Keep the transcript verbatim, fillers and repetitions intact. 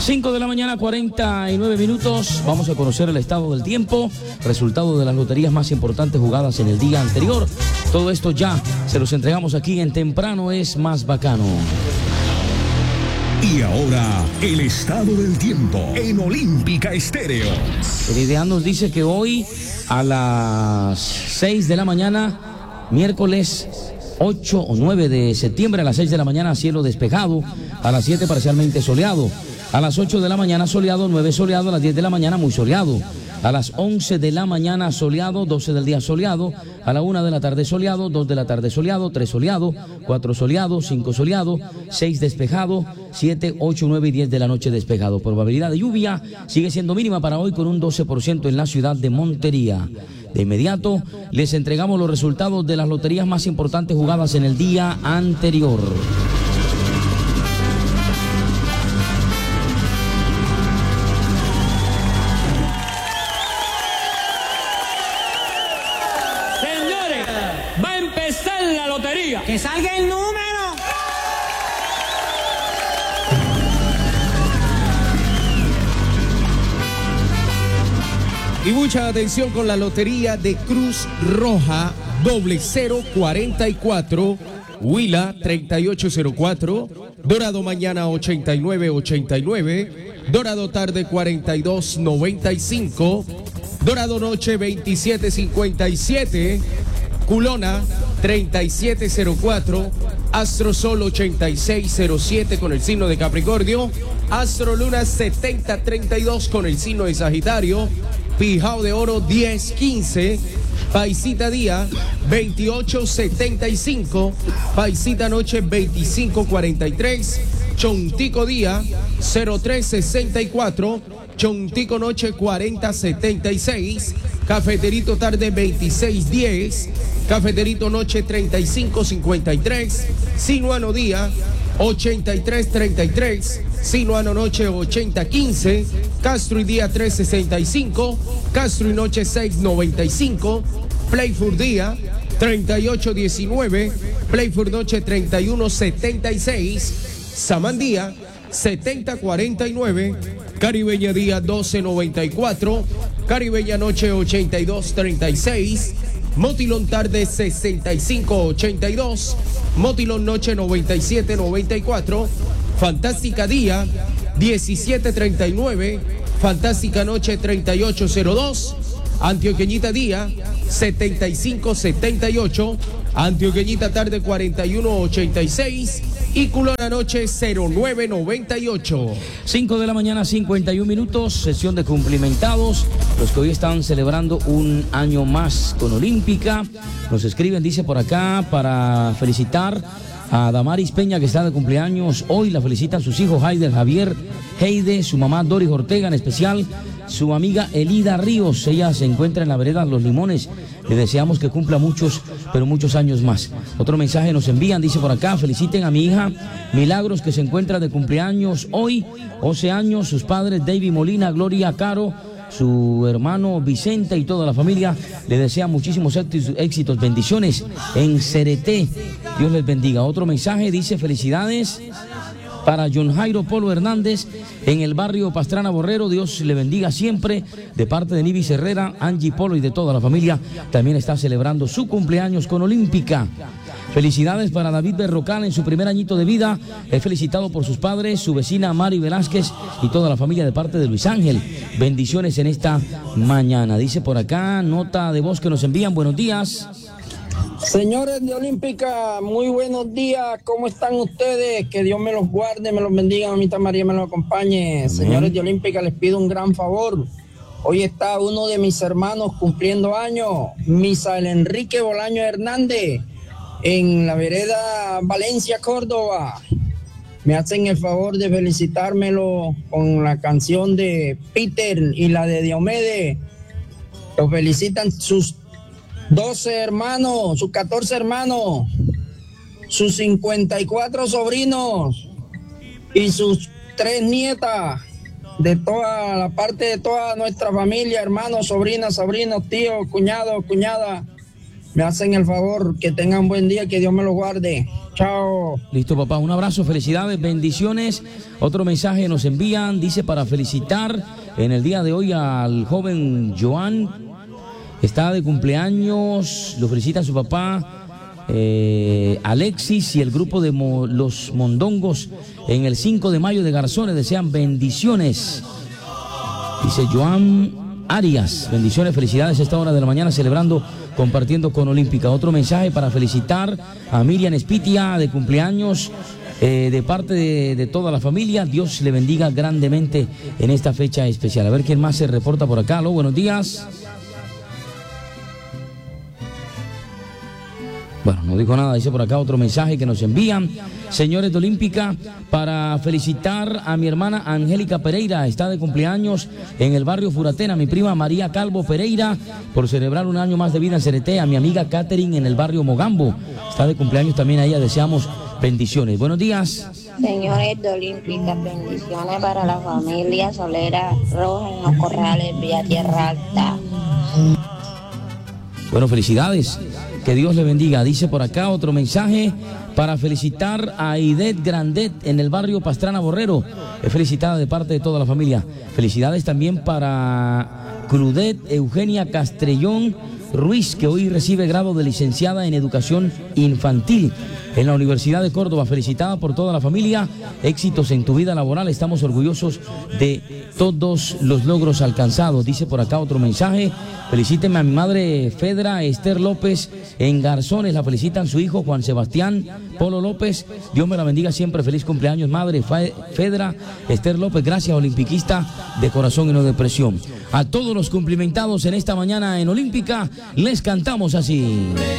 cinco de la mañana, cuarenta y nueve minutos. Vamos a conocer el estado del tiempo, resultado de las loterías más importantes jugadas en el día anterior. Todo esto ya se los entregamos aquí en Temprano es Más Bacano. Y ahora, el estado del tiempo en Olímpica Estéreo. El IDEAN nos dice que hoy a las seis de la mañana, miércoles ocho o nueve de septiembre, a las seis de la mañana cielo despejado, a las siete parcialmente soleado, a las ocho de la mañana soleado, nueve soleado, a las diez de la mañana muy soleado, a las once de la mañana soleado, doce del día soleado, a la una de la tarde soleado, dos de la tarde soleado, tres soleado, cuatro soleado, cinco soleado, seis despejado, siete, ocho, nueve y diez de la noche despejado. Probabilidad de lluvia sigue siendo mínima para hoy con un doce por ciento en la ciudad de Montería. De inmediato les entregamos los resultados de las loterías más importantes jugadas en el día anterior. Señores, va a empezar la lotería. ¡Que salga el número! Y mucha atención con la lotería de Cruz Roja, doble cero cuarenta y cuatro, Huila treinta y ocho cero cuatro, Dorado mañana ochenta y nueve ochenta y nueve, Dorado tarde cuarenta y dos noventa y cinco, Dorado noche veintisiete cincuenta y siete, Culona treinta y siete cero cuatro, Astro Sol ochenta y seis cero siete con el signo de Capricornio, Astro Luna setenta treinta y dos con el signo de Sagitario, Pijao de Oro diez quince, Paisita Día veintiocho setenta y cinco, Paisita Noche veinticinco cuarenta y tres, Chontico Día cero tres sesenta y cuatro, Chontico Noche cuarenta setenta y seis, Cafeterito Tarde veintiséis diez, Cafeterito Noche treinta y cinco cincuenta y tres, Sinuano Día ochenta y tres treinta y tres, Sinuano Noche ochenta quince, Castro y Día tres sesenta y cinco, Castro y Noche seis noventa y cinco, Playford Día treinta y ocho diecinueve, Playford Noche treinta y uno setenta y seis, Samandía setenta cuarenta y nueve, Caribeña Día doce noventa y cuatro, Caribeña Noche ochenta y dos treinta y seis, Motilón Tarde sesenta y cinco ochenta y dos, Motilón Noche noventa y siete noventa y cuatro, Fantástica Día diecisiete treinta y nueve, Fantástica Noche treinta y ocho cero dos, Antioqueñita Día setenta y cinco setenta y ocho, Antioqueñita Tarde cuarenta y uno ochenta y seis y Culona Noche cero nueve noventa y ocho. cinco de la mañana, cincuenta y un minutos, sesión de cumplimentados, los que hoy están celebrando un año más con Olímpica. Nos escriben, dice por acá, para felicitar a Damaris Peña, que está de cumpleaños hoy. La felicitan sus hijos Haider, Javier, Heide, su mamá Doris Ortega, en especial su amiga Elida Ríos. Ella se encuentra en la vereda Los Limones. Le deseamos que cumpla muchos, pero muchos años más. Otro mensaje nos envían, dice por acá, feliciten a mi hija Milagros, que se encuentra de cumpleaños hoy, once años, sus padres David Molina, Gloria Caro, su hermano Vicente y toda la familia le desean muchísimos éxitos, bendiciones en Cereté. Dios les bendiga. Otro mensaje dice felicidades para John Jairo Polo Hernández en el barrio Pastrana Borrero. Dios le bendiga siempre, de parte de Nivis Herrera, Angie Polo y de toda la familia. También está celebrando su cumpleaños con Olímpica. Felicidades para David Berrocal en su primer añito de vida. Es felicitado por sus padres, su vecina Mari Velázquez y toda la familia de parte de Luis Ángel. Bendiciones en esta mañana. Dice por acá, nota de voz que nos envían. Buenos días. Señores de Olímpica, muy buenos días. ¿Cómo están ustedes? Que Dios me los guarde, me los bendiga, mamita María me los acompañe. Amén. Señores de Olímpica, les pido un gran favor. Hoy está uno de mis hermanos cumpliendo años, Misael Enrique Bolaño Hernández, en la vereda Valencia, Córdoba. Me hacen el favor de felicitármelo con la canción de Peter y la de Diomedes. Lo felicitan sus doce hermanos, sus catorce hermanos, sus cincuenta y cuatro sobrinos y sus tres nietas, de toda la parte de toda nuestra familia, hermanos, sobrinas, sobrinos, tíos, cuñados, cuñadas. me hacen el favor, que tengan buen día, que Dios me los guarde. Chao. Listo, papá, un abrazo, felicidades, bendiciones. Otro mensaje nos envían, dice, para felicitar en el día de hoy al joven Joan, está de cumpleaños, lo felicita su papá eh, Alexis y el grupo de Mo, los Mondongos en el cinco de mayo de Garzones, desean bendiciones. Dice Joan Arias, bendiciones, felicidades a esta hora de la mañana celebrando, compartiendo con Olímpica. Otro mensaje para felicitar a Miriam Espitia de cumpleaños eh, de parte de, de toda la familia. Dios le bendiga grandemente en esta fecha especial. A ver quién más se reporta por acá. Aló, buenos días. Bueno, no dijo nada, dice por acá otro mensaje que nos envían. Señores de Olímpica, para felicitar a mi hermana Angélica Pereira, está de cumpleaños en el barrio Furatena, mi prima María Calvo Pereira, por celebrar un año más de vida en Cereté, a mi amiga Catherine en el barrio Mogambo, está de cumpleaños también a ella, deseamos bendiciones. Buenos días. Señores de Olímpica, bendiciones para la familia Solera Roja en los Corrales, Villa Tierra Alta. Bueno, felicidades. Que Dios le bendiga. Dice por acá otro mensaje para felicitar a Aidet Grandet en el barrio Pastrana Borrero. Es felicitada de parte de toda la familia. Felicidades también para Crudet Eugenia Castrellón Ruiz, que hoy recibe grado de licenciada en Educación Infantil en la Universidad de Córdoba. Felicitada por toda la familia. Éxitos en tu vida laboral. Estamos orgullosos de todos los logros alcanzados. Dice por acá otro mensaje. Felicíteme a mi madre Fedra Esther López en Garzones. La felicitan su hijo Juan Sebastián Polo López. Dios me la bendiga siempre. Feliz cumpleaños, madre Fedra Esther López. Gracias, olimpiquista de corazón y no de presión. A todos los cumplimentados en esta mañana en Olímpica, les cantamos así.